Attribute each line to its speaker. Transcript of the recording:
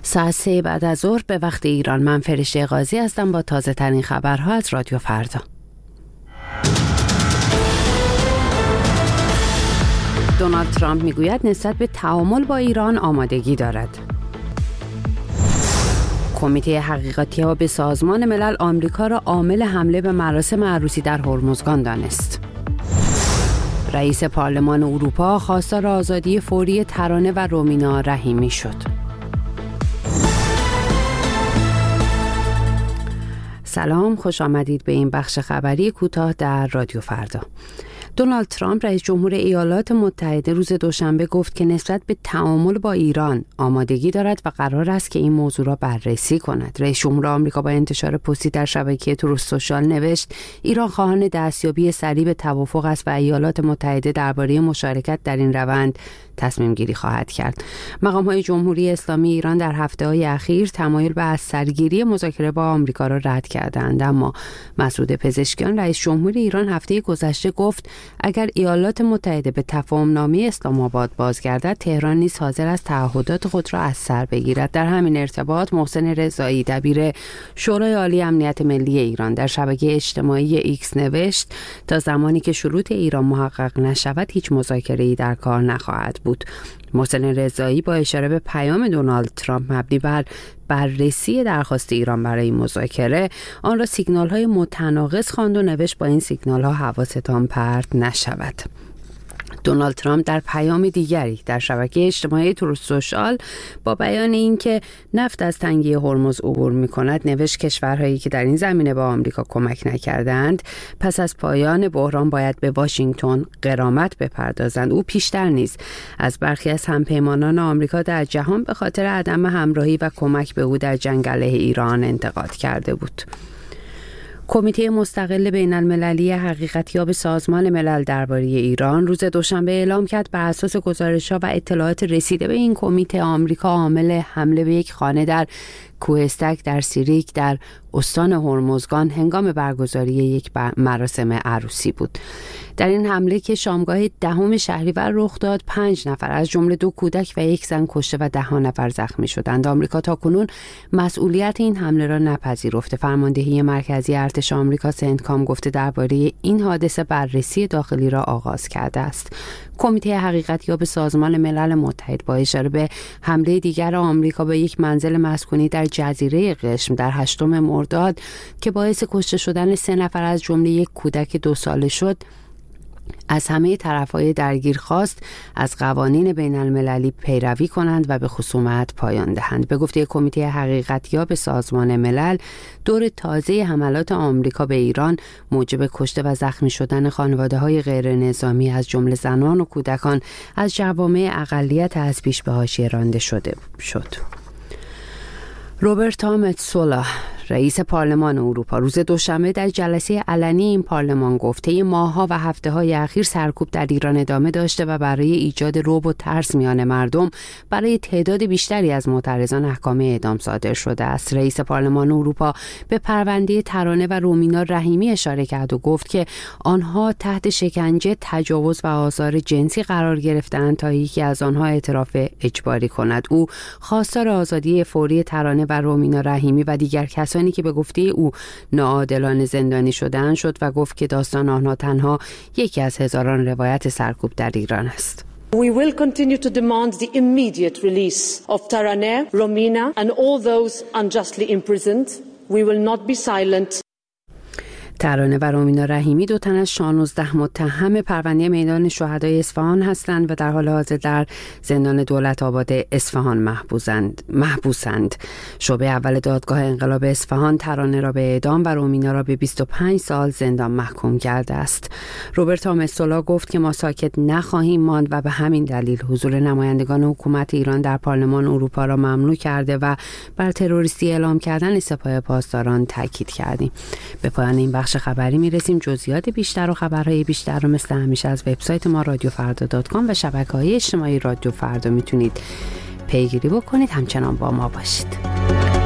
Speaker 1: ساعت 3 بعد از ظهر به وقت ایران. من فرشته قاضی هستم با تازه ترین خبرها از رادیو فردا. دونالد ترامپ میگوید نسبت به تعامل با ایران آمادگی دارد. کمیته حقیقتیاب سازمان ملل آمریکا را عامل حمله به مراسم عروسی در هرمزگان دانست. رئیس پارلمان اروپا خواستار آزادی فوری ترانه و رومینا رحیمی شد. سلام، خوش آمدید به این بخش خبری کوتاه در رادیو فردا. دونالد ترامپ رئیس جمهور ایالات متحده روز دوشنبه گفت که نسبت به تعامل با ایران آمادگی دارد و قرار است که این موضوع را بررسی کند. رئیس جمهور آمریکا با انتشار پستی در شبکه تروث سوشال نوشت ایران خواهان دستیابی سریع به توافق است و ایالات متحده درباره مشارکت در این روند تصمیم گیری خواهد کرد. مقام‌های جمهوری اسلامی ایران در هفته‌های اخیر تمایل به از سرگیری مذاکره با آمریکا را رد کردند، اما مسعود پزشکیان رئیس جمهور ایران هفته گذشته گفت اگر ایالات متحده به تفاهم‌نامه اسلام آباد بازگردد، تهران نیز حاضر است تعهدات خود را از سر بگیرد. در همین ارتباط محسن رضایی دبیر شورای عالی امنیت ملی ایران در شبکه اجتماعی ایکس نوشت تا زمانی که شروط ایران محقق نشود هیچ مذاکره‌ای در کار نخواهد بود. محسن رضایی با اشاره به پیام دونالد ترامپ مبنی بر بررسی درخواست ایران برای مذاکره آن را سیگنال‌های متناقض خواند و نوشت با این سیگنال‌ها حواستان پرت نشود. دونالد ترامپ در پیام دیگری در شبکه اجتماعی تروث سوشال با بیان اینکه نفت از تنگه هرمز عبور می‌کند نوشت کشورهایی که در این زمینه به آمریکا کمک نکردند پس از پایان بحران باید به واشنگتن غرامت بپردازند. او پیشتر نیز از برخی از همپیمانان آمریکا در جهان به خاطر عدم همراهی و کمک به او در جنگ علیه ایران انتقاد کرده بود. کمیته مستقل بین المللی حقیقتیاب سازمان ملل درباره ایران روز دوشنبه اعلام کرد بر اساس گزارش‌ها و اطلاعات رسیده به این کمیته آمریکا عامل حمله به یک خانه در کوهستک در سیریک در استان هرمزگان هنگام برگزاری یک مراسم عروسی بود. در این حمله که شامگاه 10 شهریور رخ داد 5 نفر از جمله 2 کودک و 1 زن کشته و 10 نفر زخمی شدند. آمریکا تاکنون مسئولیت این حمله را نپذیرفته. فرماندهی مرکزی ارتش آمریکا سنتکام گفته درباره این حادثه بررسی داخلی را آغاز کرده است. کمیته حقیقتیاب سازمان ملل متحد با اشاره به حمله دیگر آمریکا به یک منزل مسکونی در جزیره قشم در 8 مرداد که باعث کشته شدن 3 نفر از جمله 1 کودک 2 ساله شد، از همه طرف‌های درگیر خواست از قوانین بین المللی پیروی کنند و به خصومت پایان دهند. به گفته کمیته حقیقتیاب سازمان ملل، دور تازه حملات آمریکا به ایران موجب کشته و زخمی شدن خانواده‌های غیر نظامی از جمله زنان و کودکان از جوامع اقلیت از پیش به حاشیه رانده شد. روبرتا متسولا رئیس پارلمان اروپا روز دوشنبه در جلسه علنی این پارلمان گفت طی ماه‌ها و هفته‌های اخیر سرکوب در ایران ادامه داشته و برای ایجاد رعب و ترس میان مردم برای تعداد بیشتری از معترضان احکام اعدام صادر شده است. رئیس پارلمان اروپا به پرونده ترانه و رومینا رحیمی اشاره کرد و گفت که آنها تحت شکنجه، تجاوز و آزار جنسی قرار گرفتند تا یکی از آنها اعتراف اجباری کند. او خواستار آزادی فوری ترانه و رومینا رحیمی و دیگر کسانی که به گفته او ناعادلانه زندانی شدند شد و گفت که داستان آنها تنها یکی از هزاران روایت سرکوب در ایران است.
Speaker 2: We will continue to demand the immediate release of Taraneh, Romina and all those unjustly imprisoned. We will not be silent.
Speaker 1: ترانه و رومینا رحیمی 2 تن از 16 متهم پرونده میدان شهدای اصفهان هستند و در حال حاضر در زندان دولت آباد اصفهان محبوسند. شعبه اول دادگاه انقلاب اصفهان ترانه را به اعدام و رومینا را به 25 سال زندان محکوم کرده است. روبرتا متسولا گفت که ما ساکت نخواهیم ماند و به همین دلیل حضور نمایندگان حکومت ایران در پارلمان اروپا را ممنوع کرده و بر تروریستی اعلام کردن سپاه پاسداران تاکید کردیم. به پایان این بخش خبری میرسیم. جزئیات بیشتر و خبرهای بیشتر رو مثل همیشه از وبسایت ما رادیوفردا.com و شبکه‌های اجتماعی رادیو فردا میتونید پیگیری بکنید. همچنان با ما باشید.